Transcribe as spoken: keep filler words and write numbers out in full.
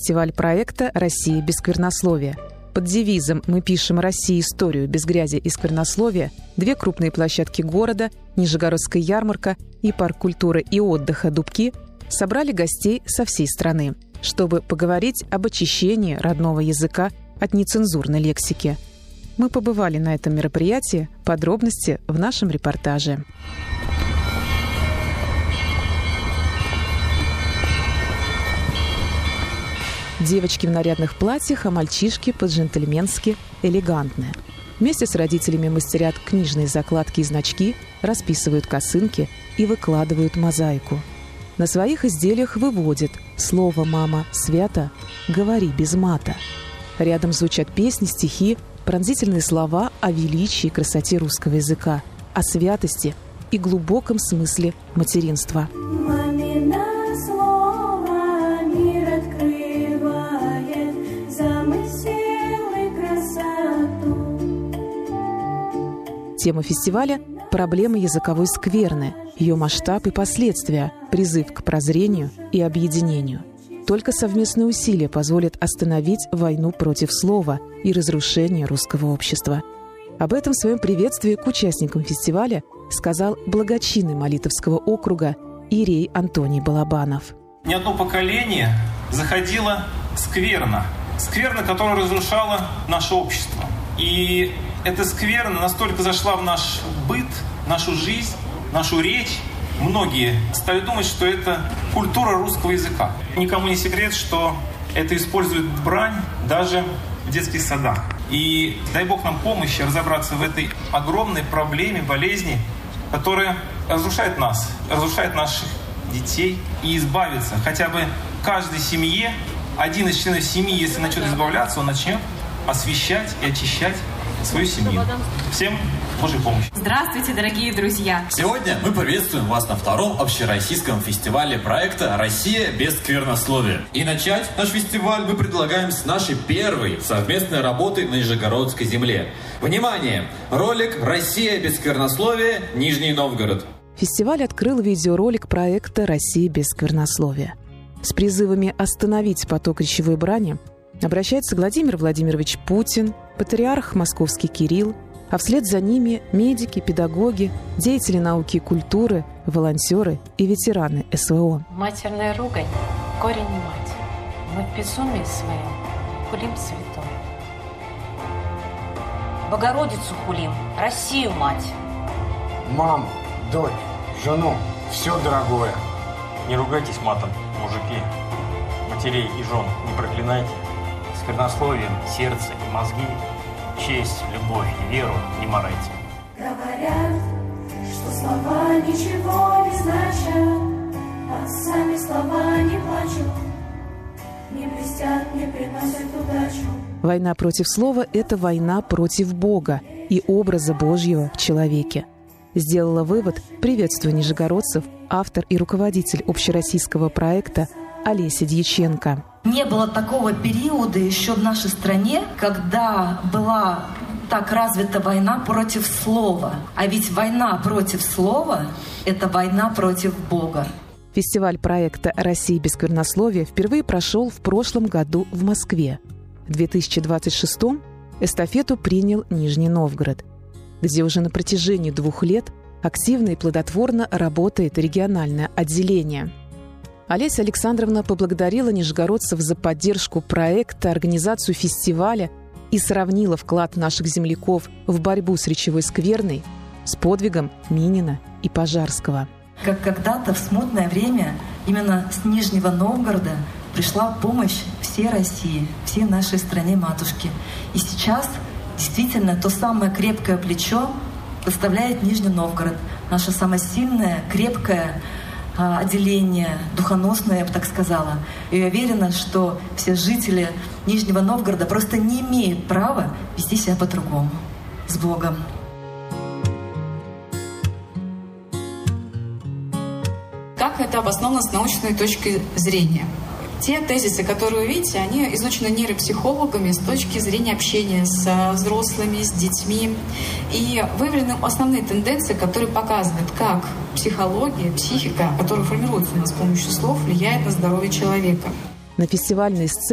фестиваль проекта «Россия без сквернословия». Под девизом «Мы пишем России историю без грязи и сквернословия» две крупные площадки города, Нижегородская ярмарка и парк культуры и отдыха «Дубки» собрали гостей со всей страны, чтобы поговорить об очищении родного языка от нецензурной лексики. Мы побывали на этом мероприятии, подробности в нашем репортаже. Девочки в нарядных платьях, а мальчишки по-джентльменски элегантные. Вместе с родителями мастерят книжные закладки и значки, расписывают косынки и выкладывают мозаику. На своих изделиях выводят слово «мама» свято, говори без мата. Рядом звучат песни, стихи, пронзительные слова о величии и красоте русского языка, о святости и глубоком смысле материнства. Тема фестиваля – проблема языковой скверны, ее масштаб и последствия, призыв к прозрению и объединению. Только совместные усилия позволят остановить войну против слова и разрушение русского общества. Об этом в своем приветствии к участникам фестиваля сказал благочинный Молитовского округа иерей Антоний Балабанов. Не одно поколение заходило скверно. Скверно, которая разрушала наше общество. И эта скверна настолько зашла в наш быт, нашу жизнь, нашу речь. Многие стали думать, что это культура русского языка. Никому не секрет, что это использует брань даже в детских садах. И дай Бог нам помощи разобраться в этой огромной проблеме, болезни, которая разрушает нас, разрушает наших детей, и избавиться хотя бы каждой семье, один из членов семьи, если начнет избавляться, он начнет освещать и очищать свою семью. Всем Божьей помощи. Здравствуйте, дорогие друзья! Сегодня мы приветствуем вас на втором общероссийском фестивале проекта «Россия без сквернословия». И начать наш фестиваль мы предлагаем с нашей первой совместной работы на Нижегородской земле. Внимание! Ролик «Россия без сквернословия. Нижний Новгород». Фестиваль открыл видеоролик проекта «Россия без сквернословия». С призывами остановить поток речевой брани обращается Владимир Владимирович Путин, патриарх московский Кирилл, а вслед за ними медики, педагоги, деятели науки и культуры, волонтеры и ветераны эс вэ о. Матерная ругань – корень мать. Мы в безумии своем хулим святой. Богородицу хулим, Россию мать. Маму, дочь, жену, все дорогое. Не ругайтесь матом, мужики. Матерей и жен не проклинайте. Сквернословием сердце и мозги, честь, любовь и веру не марайте. Говорят, что слова ничего не значат, а сами слова не плачут, не блестят, не приносят удачу. Война против слова – это война против Бога и образа Божьего в человеке. Сделала вывод, приветствуя нижегородцев, автор и руководитель общероссийского проекта Олеся Дьяченко. Не было такого периода еще в нашей стране, когда была так развита война против слова. А ведь война против слова – это война против Бога. Фестиваль проекта «Россия без сквернословия» впервые прошел в прошлом году в Москве. В две тысячи двадцать шестом эстафету принял Нижний Новгород, где уже на протяжении двух лет активно и плодотворно работает региональное отделение. Олеся Александровна поблагодарила нижегородцев за поддержку проекта, организацию фестиваля и сравнила вклад наших земляков в борьбу с речевой скверной с подвигом Минина и Пожарского. Как когда-то в смутное время именно с Нижнего Новгорода пришла помощь всей России, всей нашей стране-матушке. И сейчас действительно то самое крепкое плечо представляет Нижний Новгород. Наше самое сильное, крепкое отделение, духоносное, я бы так сказала. И я уверена, что все жители Нижнего Новгорода просто не имеют права вести себя по-другому. С Богом! Как это обосновано с научной точки зрения? Те тезисы, которые вы видите, они изучены нейропсихологами с точки зрения общения с взрослыми, с детьми. И выявлены основные тенденции, которые показывают, как психология, психика, которая формируется у нас с помощью слов, влияет на здоровье человека. На фестивальной сцене